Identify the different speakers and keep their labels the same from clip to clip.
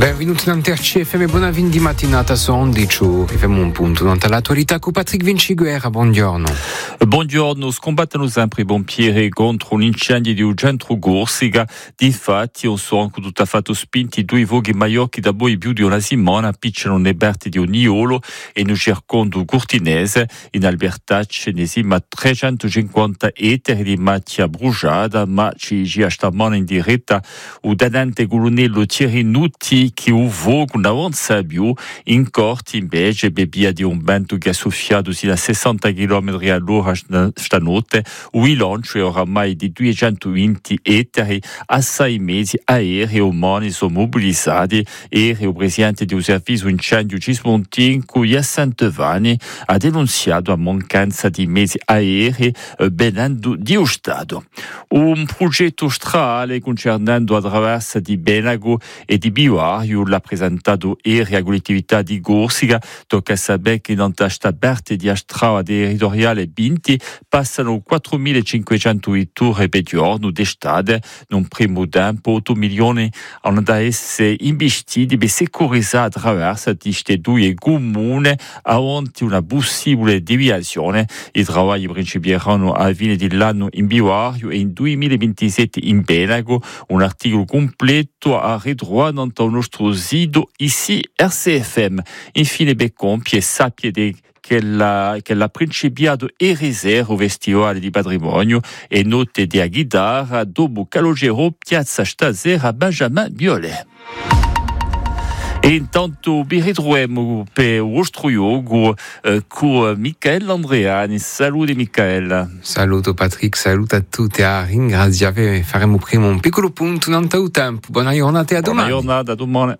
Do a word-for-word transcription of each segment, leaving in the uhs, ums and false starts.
Speaker 1: Benvenuti in R C F M e buona fin di mattinata su undici. Arriviamo un punto dall'attualità con Patrick Vinciguerra. Buongiorno.
Speaker 2: Buongiorno, scombattono sempre i pompieri contro un incendio di un centro Corsica. Difatti, non sono anche tutto affatto spinti due voghi maiocchi da poi più di una settimana picciano nei berti di Oniolo e non cercando Cortinese. In Albertacce ne siamo a trecentocinquanta ettari di macchia bruciata, ma ci sia stamane in diretta un tenente colonnello Thierry Nutti che un vogo non avanza più in corti invece bebia di un vento che ha soffiato sino a sessanta chilometri all'ora stanotte. Il lancio è oramai di duecentoventi ettari. A sei mesi aerei umani sono mobilizzati e il presidente del servizio incendio Cismontinco Santovani ha denunciato la mancanza di mezzi aerei venendo di Stato. Un progetto strale concernendo la traversa di Benago e di Bioario l'ha presentato ieri a collettività di Corsica. Tocca sapere che in questa parte di strada territoriale vinti passano quattromilacinquecento vetture per giorno d'estate. In un primo tempo otto milioni hanno da essere investiti per securizzare la traversa di questi due comuni avanti una possibile deviazione. I lavori principieranno a fine dell'anno in Bioario e in duemilaventisette in Benago. Un articolo completo a ritrovare sul nostro sito ici R C F M. Infine, per compie sappiate che la, che la Principiato e Riservo Festival di Patrimonio e notte di Aguidara dopo Calogero Piazza stasera Benjamin Biolay. E intanto vi ritroviamo per il vostro gioco eh, con Michael Andreani. Salute Michael.
Speaker 1: Saluto Patrick, saluto a tutti e a ringraziare. Faremo prima un piccolo punto in un tempo. Buona giornata e a domani.
Speaker 2: Buona giornata, a domani.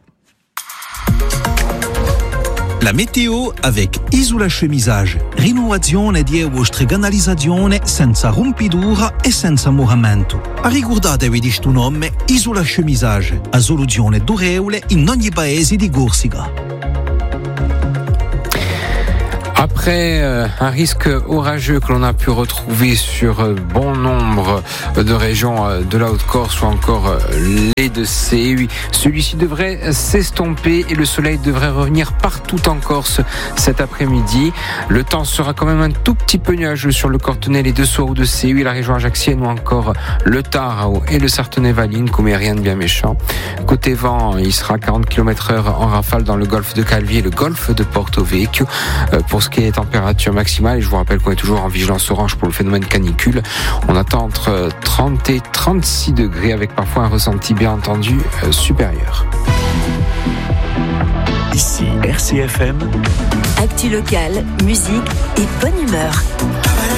Speaker 3: La météo avec Isola Chemisage. Rinnovazione di vostra canalizzazione senza rompidura e senza moramento. Ricordatevi di sto nome Isola Chemisage, a soluzione durevole in ogni paese di Corsica.
Speaker 1: Après euh, un risque orageux que l'on a pu retrouver sur euh, bon nombre de régions euh, de la Haute-Corse ou encore euh, les de C huit, celui-ci devrait s'estomper et le soleil devrait revenir partout en Corse cet après-midi. Le temps sera quand même un tout petit peu nuageux sur le Cortenay, les deux Soirs de C huit, la région ajaxienne ou encore le Tarao et le Sartenay-Valines, mais rien de bien méchant. Côté vent, il sera quarante kilomètres heure en rafale dans le golfe de Calvi et le golfe de Porto Vecchio. Euh, pour ce qui est température maximale, et je vous rappelle qu'on est toujours en vigilance orange pour le phénomène canicule, on attend entre trente et trente-six degrés avec parfois un ressenti bien entendu euh, supérieur.
Speaker 4: Ici R C F M.
Speaker 5: Actu local, musique et bonne humeur.